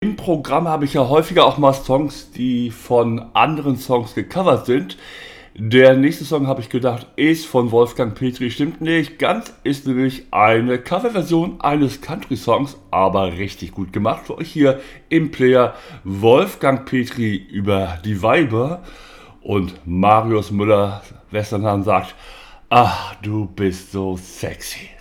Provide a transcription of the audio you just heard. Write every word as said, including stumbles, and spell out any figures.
Im Programm habe ich ja häufiger auch mal Songs, die von anderen Songs gecovert sind. Der nächste Song, habe ich gedacht, ist von Wolfgang Petri. Stimmt nicht ganz, ist nämlich eine Coverversion eines Country-Songs, aber richtig gut gemacht für euch hier im Player. Wolfgang Petri über die Weiber und Marius Müller-Westernhahn sagt: Ach, du bist so sexy.